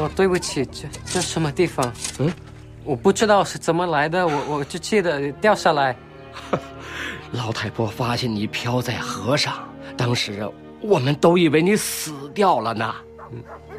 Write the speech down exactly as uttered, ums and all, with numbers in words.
哦，对不起，这这什么地方？嗯，我不知道是怎么来的，我我就记得掉下来。 老太婆发现你漂在河上，当时我们都以为你死掉了呢。 嗯，